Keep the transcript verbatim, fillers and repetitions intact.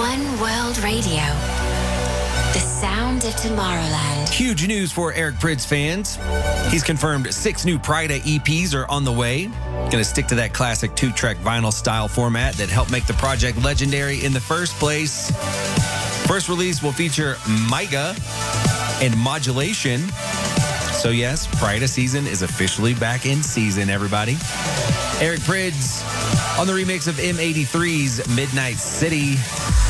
One World Radio. The sound of Tomorrowland. Huge news for Eric Prydz fans. He's confirmed six new Prida E Ps are on the way. Going to stick to that classic two-track vinyl style format that helped make the project legendary in the first place. First release will feature Maiga and Modulation. So yes, Prida season is officially back in season, everybody. Eric Prydz on the remix of M eighty-three's Midnight City.